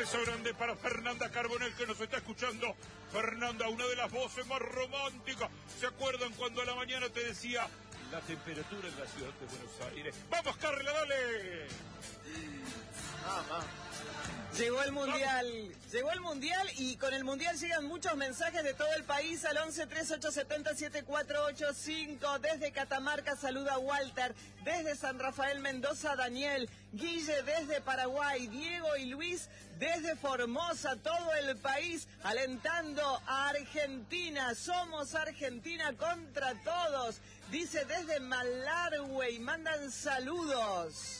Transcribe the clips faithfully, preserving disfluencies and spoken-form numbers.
beso grande para Fernanda Carbonell, que nos está escuchando. Fernanda, una de las voces más románticas. ¿Se acuerdan cuando a la mañana te decía la temperatura en la ciudad de Buenos Aires? ¡Vamos, Carla, dale! Ah, ah. Llegó el Mundial, llegó el Mundial y con el Mundial llegan muchos mensajes de todo el país al once tres ocho siete cero siete cuatro ocho cinco. Desde Catamarca saluda Walter, desde San Rafael Mendoza Daniel, Guille desde Paraguay, Diego y Luis desde Formosa, todo el país alentando a Argentina. Somos Argentina contra todos, dice desde Malargüe y mandan saludos.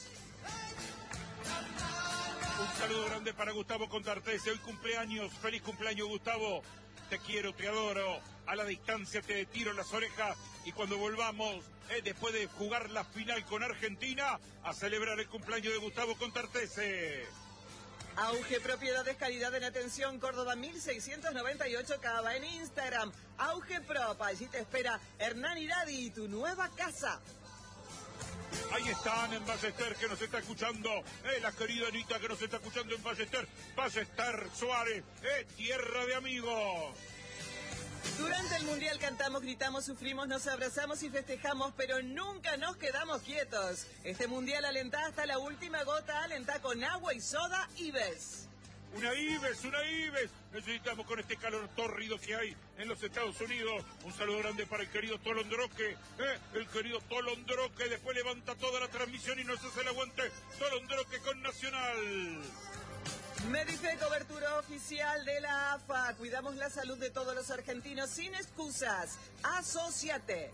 Un saludo grande para Gustavo Contartese, hoy cumpleaños, feliz cumpleaños Gustavo, te quiero, te adoro, a la distancia te tiro las orejas y cuando volvamos, eh, después de jugar la final con Argentina, a celebrar el cumpleaños de Gustavo Contartese. Auge Propiedades, calidad en atención, Córdoba mil seiscientos noventa y ocho Cava en Instagram, Auge Prop, allí te espera Hernán Iradi, tu nueva casa. Ahí están en Ballester, que nos está escuchando, eh, la querida Anita que nos está escuchando en Ballester, Ballester Suárez, eh, tierra de amigos. Durante el Mundial cantamos, gritamos, sufrimos, nos abrazamos y festejamos, pero nunca nos quedamos quietos. Este Mundial alentá hasta la última gota, alentá con agua y soda Ives. Una Ives, una Ives. Necesitamos con este calor tórrido que hay en los Estados Unidos. Un saludo grande para el querido Tolondroque. ¿eh? El querido Tolondroque. Después levanta toda la transmisión y nos hace el aguante. Tolondroque con Nacional. Medife, cobertura oficial de la A F A. Cuidamos la salud de todos los argentinos sin excusas. Asociate.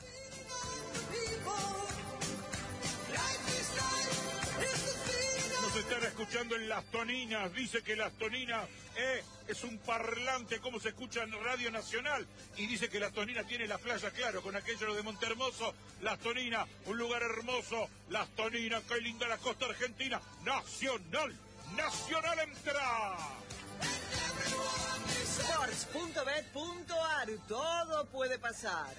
Nos están escuchando en Las Toninas, dice que Las Toninas eh, es un parlante, como se escucha en Radio Nacional, y dice que Las Toninas tiene la playa, claro, con aquello de Montehermoso. Las Toninas, un lugar hermoso, Las Toninas, qué linda la costa argentina. Nacional, Nacional entra. Sports punto bet punto ar, todo puede pasar.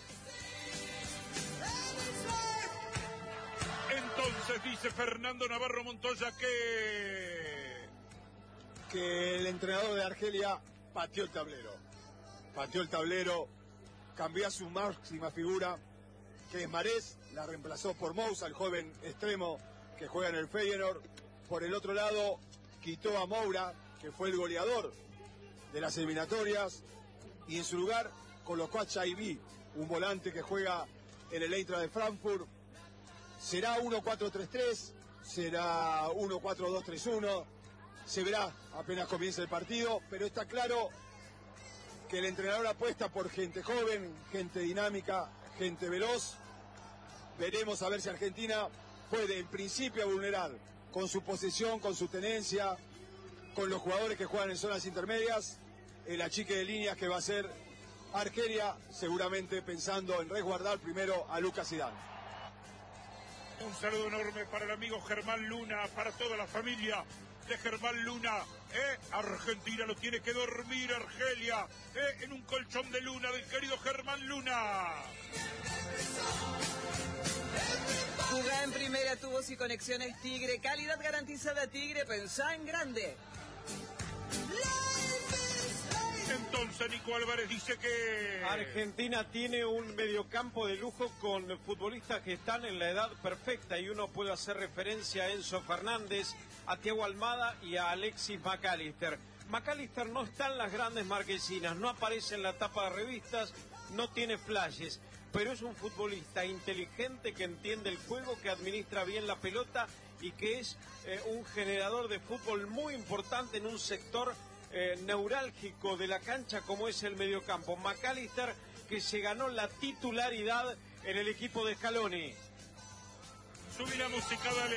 Entonces dice Fernando Navarro Montoya que... que el entrenador de Argelia pateó el tablero. Pateó el tablero, cambió a su máxima figura, que es Marés, la reemplazó por Moussa, el joven extremo que juega en el Feyenoord. Por el otro lado, quitó a Moura, que fue el goleador de las eliminatorias, y en su lugar colocó a Chaibi, un volante que juega en el Eintracht de Frankfurt. Será uno cuatro tres tres, será uno cuatro dos tres uno, se verá apenas comience el partido, pero está claro que el entrenador apuesta por gente joven, gente dinámica, gente veloz. Veremos a ver si Argentina puede en principio vulnerar con su posesión, con su tenencia, con los jugadores que juegan en zonas intermedias, el achique de líneas que va a hacer Argelia, seguramente pensando en resguardar primero a Lucas Zidane. Un saludo enorme para el amigo Germán Luna, para toda la familia de Germán Luna. ¿eh? Argentina lo tiene que dormir, Argelia, ¿eh? en un colchón de luna del querido Germán Luna. Jugá en primera, tubos y conexiones Tigre, calidad garantizada Tigre, pensá en grande. Entonces Nico Álvarez dice que... Argentina tiene un mediocampo de lujo con futbolistas que están en la edad perfecta y uno puede hacer referencia a Enzo Fernández, a Thiago Almada y a Alexis McAllister. McAllister no está en las grandes marquesinas, no aparece en la tapa de revistas, no tiene flashes, pero es un futbolista inteligente que entiende el juego, que administra bien la pelota y que es eh, un generador de fútbol muy importante en un sector Eh, neurálgico de la cancha como es el mediocampo. McAllister, que se ganó la titularidad en el equipo de Scaloni. Subí la música, dale.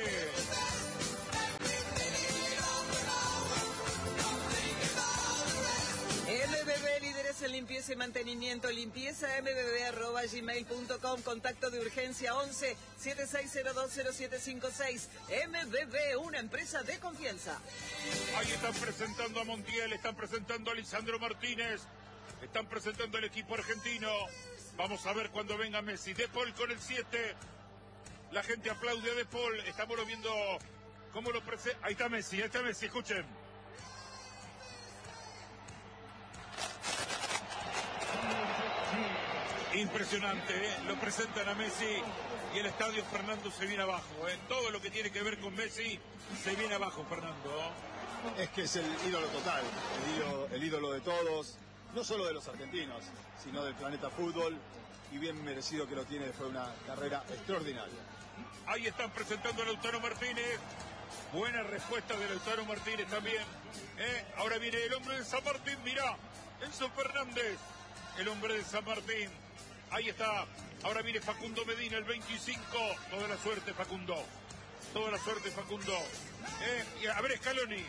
M B B, líderes en limpieza y mantenimiento, limpieza m b b arroba gmail punto com, contacto de urgencia once siete seis cero dos cero siete cinco seis. M B B, una empresa de confianza. Ahí están presentando a Montiel, están presentando a Lisandro Martínez, están presentando al equipo argentino. Vamos a ver cuando venga Messi. De Paul con el siete. La gente aplaude a De Paul. Estamos viendo cómo lo presenta. Ahí está Messi, ahí está Messi, escuchen. Impresionante, ¿eh? Lo presentan a Messi y el estadio Fernando se viene abajo, ¿eh? Todo lo que tiene que ver con Messi se viene abajo, Fernando. Es que es el ídolo total, el ídolo, el ídolo de todos, no solo de los argentinos, sino del planeta fútbol, y bien merecido que lo tiene después de una carrera extraordinaria. Ahí están presentando a Lautaro Martínez. Buena respuesta de Lautaro Martínez también. ¿eh? Ahora viene el hombre de San Martín, mirá, Enzo Fernández, el hombre de San Martín. Ahí está. Ahora viene Facundo Medina, el veinticinco. Toda la suerte, Facundo. Toda la suerte, Facundo. ¿eh? Y a ver, Scaloni.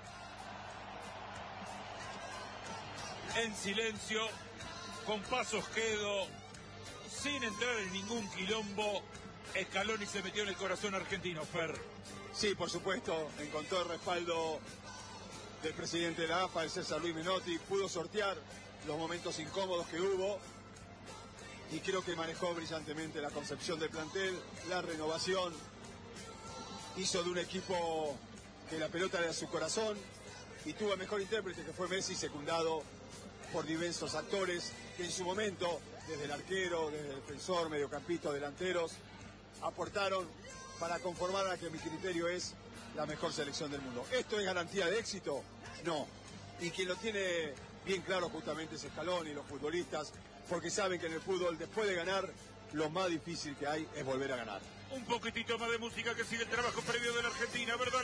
En silencio, con pasos quedo, sin entrar en ningún quilombo, Scaloni se metió en el corazón argentino, Fer. Sí, por supuesto, encontró el respaldo del presidente de la A F A, el César Luis Menotti, pudo sortear los momentos incómodos que hubo y creo que manejó brillantemente la concepción del plantel, la renovación, hizo de un equipo que la pelota era su corazón y tuvo el mejor intérprete que fue Messi, secundado por diversos actores que en su momento, desde el arquero, desde el defensor, mediocampista, delanteros, aportaron para conformar a la que mi criterio es la mejor selección del mundo. ¿Esto es garantía de éxito? No. Y quien lo tiene bien claro justamente es Scaloni y los futbolistas, porque saben que en el fútbol, después de ganar, lo más difícil que hay es volver a ganar. Un poquitito más de música que sigue el trabajo previo de la Argentina, ¿verdad?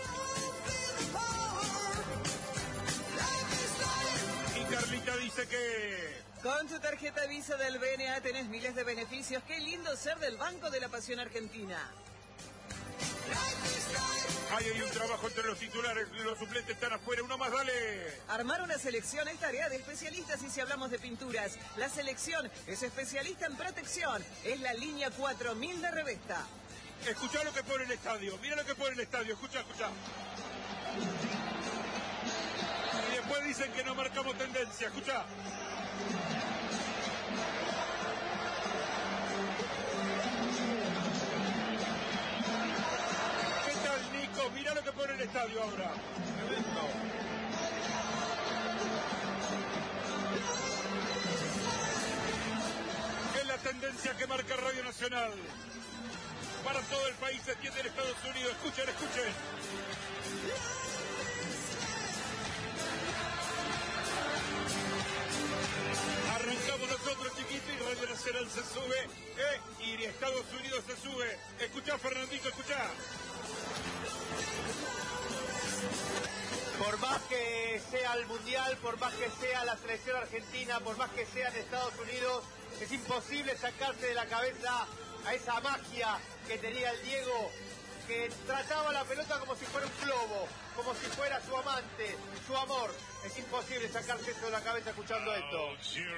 Y Carlita dice que... Con tu tarjeta Visa del B N A tenés miles de beneficios. Qué lindo ser del Banco de la Pasión Argentina. Ahí hay un trabajo entre los titulares, los suplentes están afuera, uno más, dale. Armar una selección es tarea de especialistas y si hablamos de pinturas, la selección es especialista en protección. Es la línea cuatro mil de Revesta. Escuchá lo que pone el estadio, mira lo que pone el estadio, escuchá, escuchá. Y después dicen que no marcamos tendencia, escuchá. Mirá lo que pone el estadio ahora. Es la tendencia que marca Radio Nacional. Para todo el país se extiende en Estados Unidos. Escuchen, escuchen. Arrancamos nosotros, chiquito, y Radio Nacional se sube. ¿eh? Y Estados Unidos se sube. Escuchá, Fernandito, escuchá. Por más que sea el Mundial, por más que sea la selección argentina, por más que sea en Estados Unidos, es imposible sacarse de la cabeza a esa magia que tenía el Diego, que trataba la pelota como si fuera un globo, como si fuera su amante, su amor. Es imposible sacarse eso de la cabeza escuchando esto.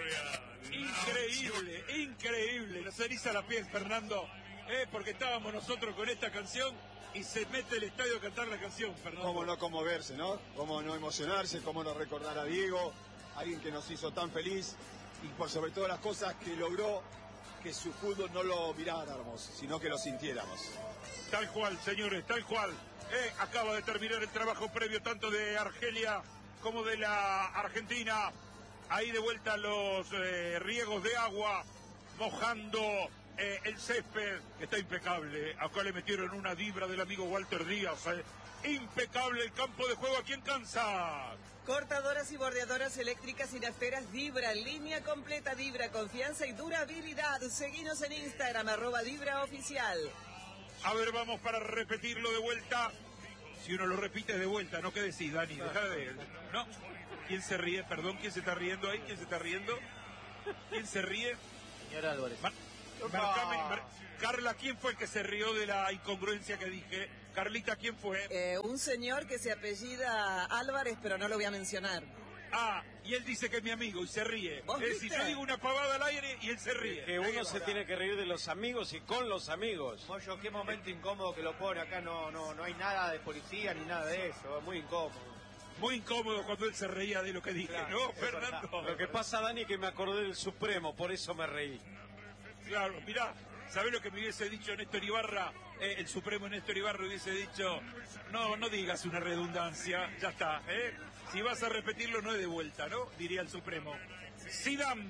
Increíble, increíble. Nos eriza la piel, Fernando, eh, porque estábamos nosotros con esta canción y se mete el estadio a cantar la canción, Fernando. Cómo no conmoverse, ¿no? Cómo no emocionarse, cómo no recordar a Diego, alguien que nos hizo tan feliz y por sobre todas las cosas que logró que su fútbol no lo miráramos, sino que lo sintiéramos. Tal cual, señores, tal cual. Eh, acaba de terminar el trabajo previo tanto de Argelia como de la Argentina. Ahí de vuelta los eh, riegos de agua, mojando eh, el césped, que está impecable. Acá le metieron una vibra del amigo Walter Díaz. Eh. Impecable el campo de juego aquí en Kansas. Cortadoras y bordeadoras eléctricas y nafteras Vibra, línea completa Vibra, confianza y durabilidad. Seguinos en Instagram, arroba Vibra Oficial. A ver, vamos para repetirlo de vuelta. Si uno lo repite de vuelta, ¿no? ¿Qué decís, Dani? Deja de... ¿No? ¿Quién se ríe? Perdón, ¿quién se está riendo ahí? ¿Quién se está riendo? ¿Quién se ríe? Señor Álvarez. Mar... Marcame, Mar... Carla, ¿quién fue el que se rió de la incongruencia que dije? Carlita, ¿quién fue? Eh, un señor que se apellida Álvarez, pero no lo voy a mencionar. Ah, y él dice que es mi amigo y se ríe. ¿Vos Es viste? decir, yo digo una pavada al aire y él se ríe. Que uno se tiene que reír de los amigos y con los amigos. Moyo, qué momento incómodo que lo pone. Acá no, no, no hay nada de policía ni nada de eso. Es muy incómodo. Muy incómodo cuando él se reía de lo que dije, Claro, ¿no, es Fernando? verdad. Lo que pasa, Dani, que me acordé del Supremo, por eso me reí. Claro, mirá, ¿sabés lo que me hubiese dicho Néstor Ibarra? Eh, el Supremo Néstor Ibarra hubiese dicho, no, no digas una redundancia, ya está, ¿eh? Si vas a repetirlo no es de vuelta, ¿no? Diría el Supremo. Zidane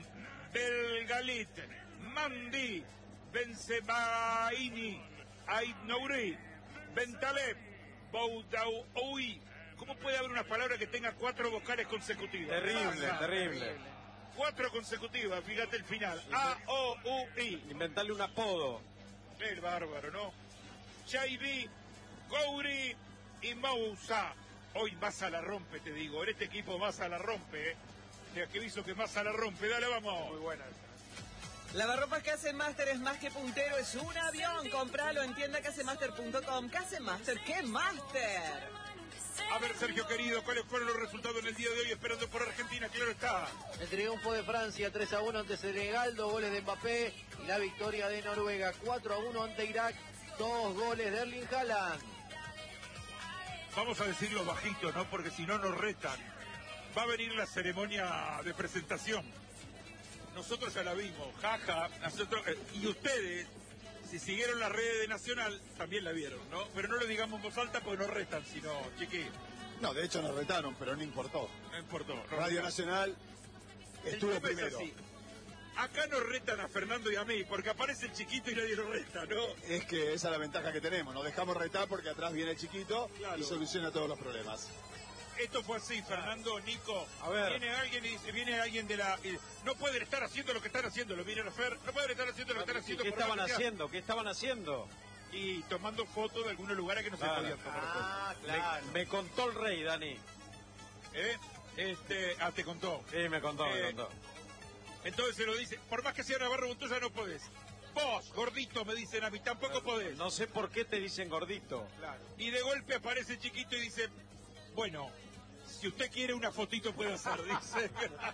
Belgalit, Mandi, Benzemaini, Ait Nouri, Bentaleb, Boudaoui. ¿Cómo puede haber una palabra que tenga cuatro vocales consecutivas? Terrible, terrible. Cuatro consecutivas, fíjate el final. A, O, U, I. Inventarle un apodo. El bárbaro, ¿no? Chaibi, Gouri y Moussa. Hoy Massa la rompe, te digo. En este equipo Massa la rompe, ¿eh? Que hizo que Massa la rompe. Dale, vamos. Muy buena. Lavarropas Casemaster es más que puntero, es un avión. Compralo en tienda casemaster punto com. Casemaster, ¿qué Master? A ver, Sergio querido, ¿cuáles fueron los resultados en el día de hoy esperando por Argentina? Claro está. El triunfo de Francia tres a uno ante Senegal, dos goles de Mbappé. Y la victoria de Noruega cuatro a uno ante Irak, dos goles de Erling Haaland. Vamos a decirlo bajito, ¿no? Porque si no nos retan. Va a venir la ceremonia de presentación. Nosotros ya la vimos, jaja. Nosotros, eh, y ustedes, si siguieron las redes de Nacional, también la vieron, ¿no? Pero no lo digamos en voz alta porque nos retan, sino, chiqui. No, de hecho nos retaron, pero no importó. No importó. Radio Nacional estuvo El tema es primero. así. Acá nos retan a Fernando y a mí, porque aparece el chiquito y nadie lo reta, ¿no? Es que esa es la ventaja que tenemos. Nos dejamos retar porque atrás viene el chiquito Claro. y soluciona todos los problemas. Esto fue así, Fernando, Nico. A ver. Viene alguien y dice, viene alguien de la... y no pueden estar haciendo lo que están haciendo, lo miren a Fer. No pueden estar haciendo lo que están haciendo. ¿Qué por estaban la sociedad. haciendo? ¿Qué estaban haciendo? Y tomando fotos de algunos lugares que no Claro. se podían tomar fotos. Ah, Me, claro. me contó el rey, Dani. ¿Eh? Este, ah, te contó. Sí, me contó, me Eh, contó. Entonces se lo dice, por más que sea Navarro Montoya no podés. Vos, gordito, me dicen a mí, tampoco podés. No sé por qué te dicen gordito. Claro. Y de golpe aparece el chiquito y dice, bueno, si usted quiere una fotito puede hacer, dice.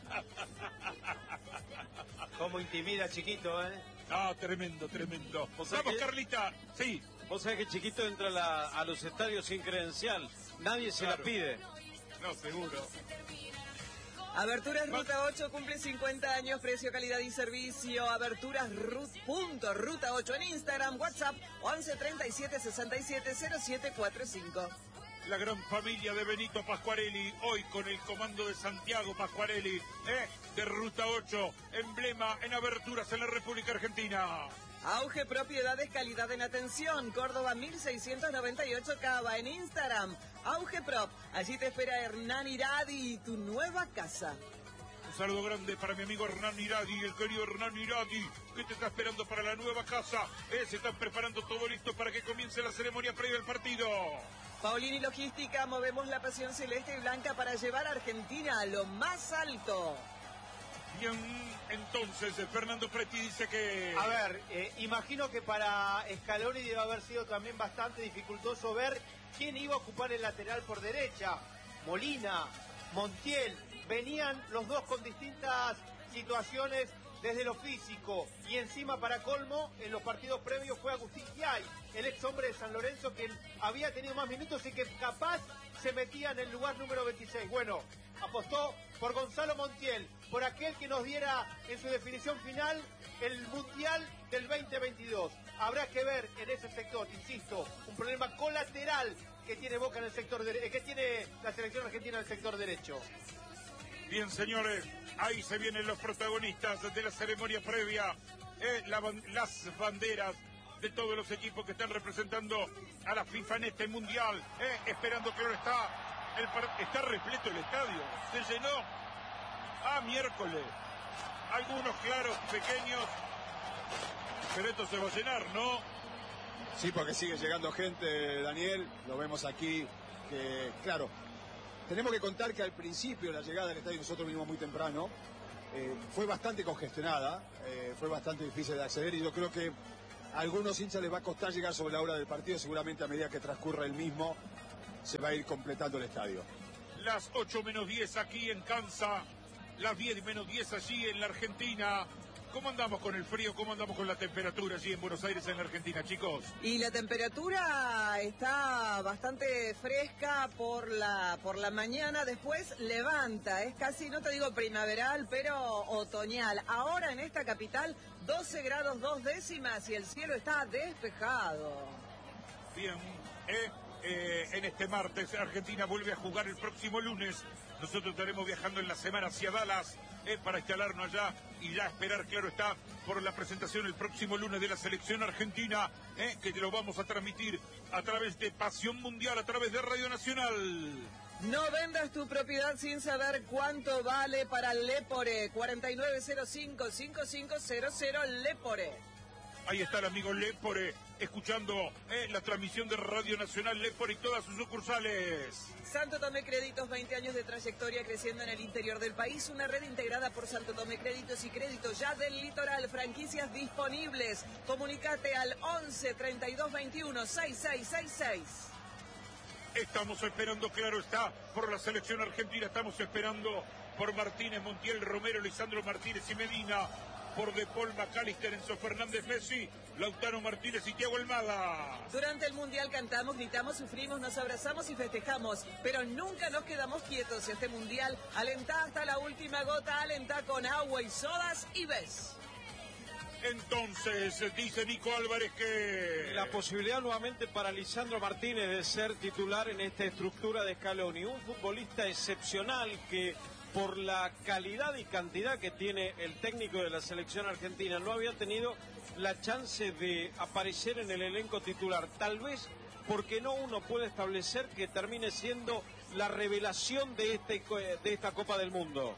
Cómo intimida, chiquito, ¿eh? Ah, tremendo, tremendo. O sea Vamos, que- Carlita. Sí, Vos sabés que Chiquito entra a, la- a los estadios sin credencial. Nadie se Claro. la pide. no, seguro. Aberturas Ruta ocho cumple cincuenta años, precio, calidad y servicio. Aberturas Rut, punto, Ruta ocho en Instagram, WhatsApp once treinta y siete sesenta y siete cero siete cuarenta y cinco. La gran familia de Benito Pascuarelli, hoy con el comando de Santiago Pascuarelli, ¿eh? De Ruta ocho, emblema en aberturas en la República Argentina. Auge Propiedades, calidad en atención. Córdoba mil seiscientos noventa y ocho Cava en Instagram. Auge Prop. Allí te espera Hernán Iradi y tu nueva casa. Un saludo grande para mi amigo Hernán Iradi, el querido Hernán Iradi, que te está esperando para la nueva casa. Eh, se están preparando todo listo para que comience la ceremonia previa al partido. Paulini Logística, movemos la pasión celeste y blanca para llevar a Argentina a lo más alto. Bien, entonces eh, Fernando Preti dice que... A ver, eh, imagino que para Scaloni debe haber sido también bastante dificultoso ver quién iba a ocupar el lateral por derecha. Molina, Montiel, venían los dos con distintas situaciones desde lo físico. Y encima, para colmo, en los partidos previos fue Agustín Giay, el ex hombre de San Lorenzo, quien había tenido más minutos y que capaz se metía en el lugar número veintiséis. Bueno, apostó por Gonzalo Montiel, por aquel que nos diera en su definición final el Mundial del veinte veintidós. Habrá que ver en ese sector, insisto, un problema colateral que tiene Boca en el sector de, que tiene la selección argentina en el sector derecho. Bien, señores, ahí se vienen los protagonistas de la ceremonia previa, eh, la ban- las banderas de todos los equipos que están representando a la FIFA en este Mundial, eh, esperando que ahora está, el par- está repleto el estadio, se llenó, ah, miércoles, algunos claros, pequeños, pero esto se va a llenar, ¿no? Sí, porque sigue llegando gente, Daniel, lo vemos aquí, que claro, tenemos que contar que al principio la llegada del estadio, nosotros vinimos muy temprano, eh, fue bastante congestionada, eh, fue bastante difícil de acceder y yo creo que a algunos hinchas les va a costar llegar sobre la hora del partido, seguramente a medida que transcurra el mismo se va a ir completando el estadio. Las ocho menos diez aquí en Kansas, las diez menos diez allí en la Argentina. ¿Cómo andamos con el frío? ¿Cómo andamos con la temperatura allí en Buenos Aires, en la Argentina, chicos? Y la temperatura está bastante fresca por la por la mañana, después levanta, es casi, no te digo primaveral, pero otoñal. Ahora en esta capital, doce grados dos décimas y el cielo está despejado. Bien, ¿eh? eh, en este martes. Argentina vuelve a jugar el próximo lunes. Nosotros estaremos viajando en la semana hacia Dallas eh, para instalarnos allá y ya esperar, claro está, por la presentación el próximo lunes de la selección argentina, eh, que te lo vamos a transmitir a través de Pasión Mundial, a través de Radio Nacional. No vendas tu propiedad sin saber cuánto vale para Lepore. cuarenta y nueve cero cinco, cincuenta y cinco cero cero Lepore. Ahí está el amigo Lepore, escuchando eh, la transmisión de Radio Nacional Lepore y todas sus sucursales. Santo Tomé Créditos, veinte años de trayectoria creciendo en el interior del país. Una red integrada por Santo Tomé Créditos y Créditos ya del litoral. Franquicias disponibles. Comunicate al once, treinta y dos, veintiuno, sesenta y seis sesenta y seis. Estamos esperando, claro está, por la selección argentina. Estamos esperando por Martínez, Montiel, Romero, Lisandro Martínez y Medina. Por De Paul, McAllister, Enzo Fernández, Messi, Lautaro Martínez y Thiago Almada. Durante el Mundial cantamos, gritamos, sufrimos, nos abrazamos y festejamos, pero nunca nos quedamos quietos. Este Mundial alentá hasta la última gota, alentá con agua y sodas y ves. Entonces, dice Nico Álvarez que... La posibilidad nuevamente para Lisandro Martínez de ser titular en esta estructura de Scaloni. Un futbolista excepcional que, por la calidad y cantidad que tiene el técnico de la selección argentina, no había tenido la chance de aparecer en el elenco titular. Tal vez porque no uno puede establecer que termine siendo la revelación de, este, de esta Copa del Mundo.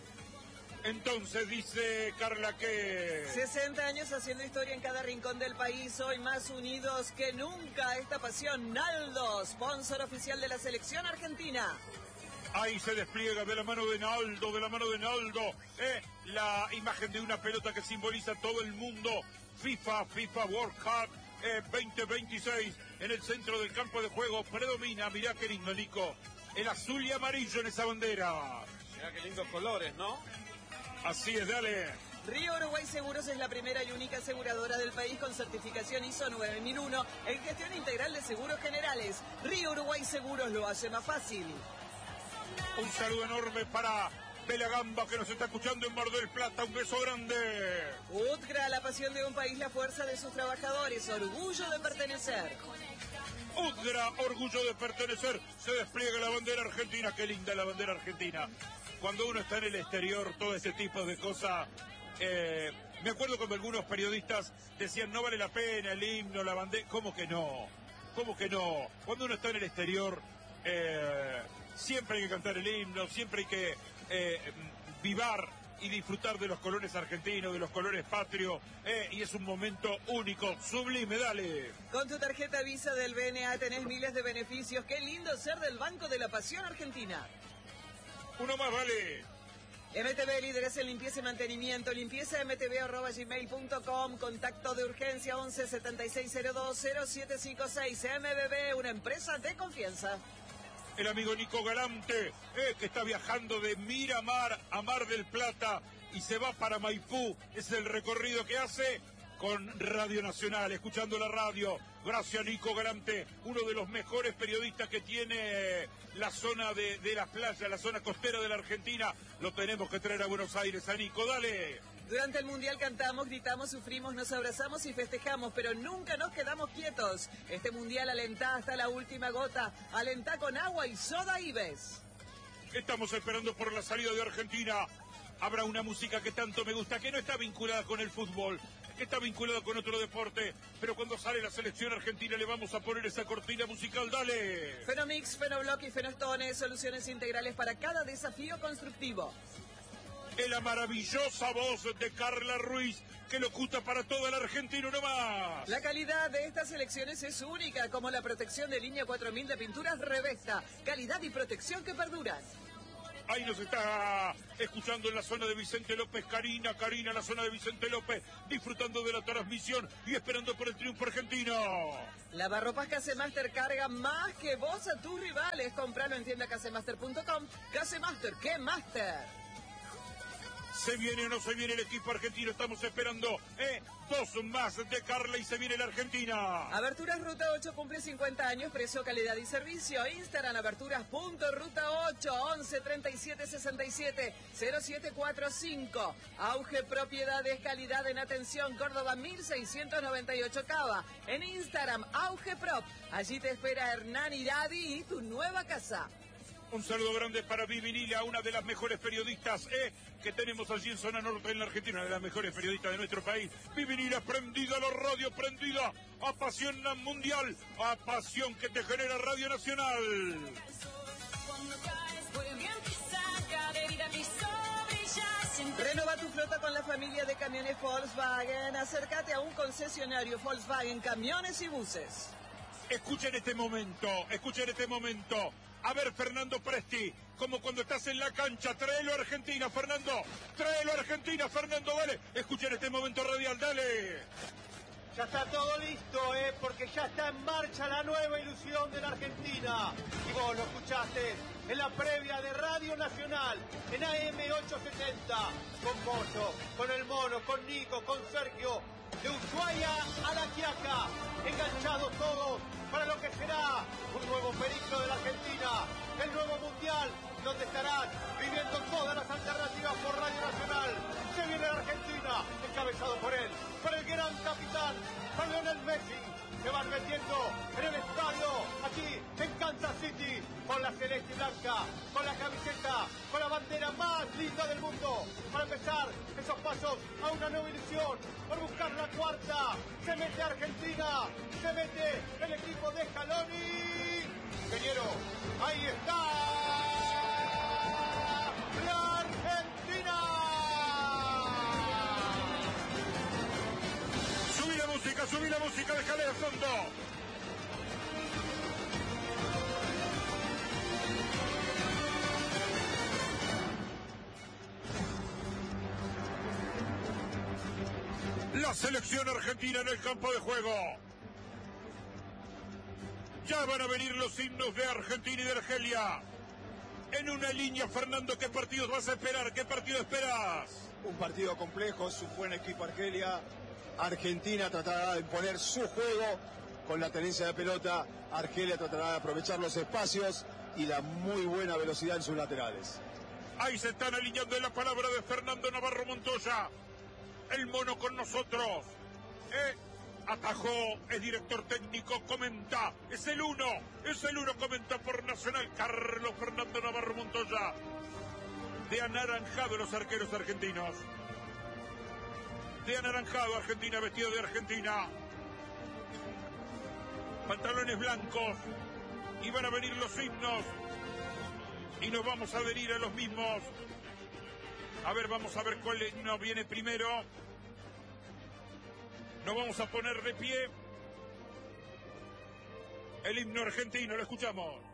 Entonces dice Carla que... sesenta años haciendo historia en cada rincón del país, hoy más unidos que nunca. Esta pasión, Naldo, sponsor oficial de la selección argentina. Ahí se despliega de la mano de Naldo, de la mano de Naldo, eh, la imagen de una pelota que simboliza todo el mundo. FIFA, FIFA World Cup eh, veinte veintiséis, en el centro del campo de juego predomina, mirá qué lindo, Nico, el azul y amarillo en esa bandera. Mirá qué lindos colores, ¿no? Así es, dale. Río Uruguay Seguros es la primera y única aseguradora del país con certificación I S O nueve mil uno en gestión integral de seguros generales. Río Uruguay Seguros lo hace más fácil. Un saludo enorme para Pelagamba, que nos está escuchando en Mar del Plata. Un beso grande. Utgra, la pasión de un país, la fuerza de sus trabajadores, orgullo de pertenecer. Utgra, orgullo de pertenecer. Se despliega la bandera argentina. Qué linda la bandera argentina. Cuando uno está en el exterior, todo ese tipo de cosas... Eh, me acuerdo cuando algunos periodistas decían, no vale la pena el himno, la bandera... ¿Cómo que no? ¿Cómo que no? Cuando uno está en el exterior... Eh, siempre hay que cantar el himno, siempre hay que eh, vivar y disfrutar de los colores argentinos, de los colores patrios, eh, y es un momento único, sublime, dale. Con tu tarjeta Visa del B N A tenés miles de beneficios. Qué lindo ser del Banco de la Pasión Argentina. Uno más, vale. M T B, líderes en limpieza y mantenimiento. Limpieza m t b arroba gmail punto com. Contacto de urgencia once, setenta y seis cero dos, cero siete cinco seis. M B B, una empresa de confianza. El amigo Nico Galante, eh, que está viajando de Miramar a Mar del Plata y se va para Maipú. Es el recorrido que hace con Radio Nacional, escuchando la radio. Gracias, Nico Galante, uno de los mejores periodistas que tiene la zona de, de la playa, la zona costera de la Argentina. Lo tenemos que traer a Buenos Aires, a Nico, dale. Durante el Mundial cantamos, gritamos, sufrimos, nos abrazamos y festejamos, pero nunca nos quedamos quietos. Este Mundial alentá hasta la última gota, alentá con agua y soda y ves. Estamos esperando por la salida de Argentina. Habrá una música que tanto me gusta, que no está vinculada con el fútbol, que está vinculada con otro deporte, pero cuando sale la selección argentina le vamos a poner esa cortina musical, dale. Fenomix, Fenoblock y Fenostone, soluciones integrales para cada desafío constructivo. Es la maravillosa voz de Carla Ruiz, que locuta para toda la Argentina, uno más. La calidad de estas selecciones es única, como la protección de línea cuatro mil de pinturas Revesta. Calidad y protección que perduran. Ahí nos está escuchando en la zona de Vicente López, Karina, Karina, la zona de Vicente López, disfrutando de la transmisión y esperando por el triunfo argentino. Lavarropas Casemaster carga más que vos a tus rivales. Compralo en tienda casemaster punto com. Casemaster, ¡qué master! ¿Se viene o no se viene el equipo argentino? Estamos esperando ¿eh? dos más de Carla y se viene la Argentina. Aberturas Ruta ocho cumple cincuenta años, precio, calidad y servicio. Instagram aberturas.ruta ocho, once treinta y siete sesenta y siete cero siete cuarenta y cinco. Auge Propiedades, calidad en atención, Córdoba mil seiscientos noventa y ocho Cava. En Instagram, Auge Prop. Allí te espera Hernán Iradi y tu nueva casa. Un saludo grande para Vivi Lila, una de las mejores periodistas eh, que tenemos allí en Zona Norte en la Argentina, una de las mejores periodistas de nuestro país. Vivi Lila, prendida a la radio, prendida a pasión mundial, a pasión que te genera Radio Nacional. Renova tu flota con la familia de camiones Volkswagen. Acércate a un concesionario Volkswagen, camiones y buses. Escuchen este momento, escuchen este momento. A ver, Fernando Presti, como cuando estás en la cancha, tráelo a Argentina, Fernando, tráelo a Argentina, Fernando, dale. Escuchen este momento radial, dale. Ya está todo listo, ¿eh? Porque ya está en marcha la nueva ilusión de la Argentina. Y vos lo escuchaste en la previa de Radio Nacional, en A M ochocientos setenta, con Moyo, con el Mono, con Nico, con Sergio, de Ushuaia a La Quiaca, enganchados todos para lo que será un nuevo periplo de la Argentina, el nuevo Mundial, donde estarán viviendo todas las alternativas por Radio Nacional. Se viene la Argentina, encabezado por él, por el gran capitán, por Lionel Messi. Se van metiendo en el estadio, aquí en Kansas City, con la celeste y blanca, con la camiseta, con la bandera más linda del mundo, para empezar esos pasos a una nueva ilusión, por buscar la cuarta. Se mete Argentina, se mete el equipo de Scaloni. Ingeniero, ahí está la Argentina. Subí la música, subí la música, déjale de fondo. La selección argentina en el campo de juego. Ya van a venir los himnos de Argentina y de Argelia. En una línea, Fernando, ¿qué partidos vas a esperar? ¿Qué partido esperas? Un partido complejo, es un buen equipo Argelia. Argentina tratará de imponer su juego con la tenencia de pelota. Argelia tratará de aprovechar los espacios y la muy buena velocidad en sus laterales. Ahí se están alineando en la palabra de Fernando Navarro Montoya. El Mono con nosotros. ¿Eh? Atajó, es director técnico, comenta. Es el uno, es el uno, comenta por Nacional Carlos Fernando Navarro Montoya. De anaranjado los arqueros argentinos. De anaranjado Argentina, vestido de Argentina. Pantalones blancos. Y van a venir los himnos. Y nos vamos a adherir a los mismos. A ver, vamos a ver cuál himno viene primero. Nos vamos a poner de pie. El himno argentino, lo escuchamos.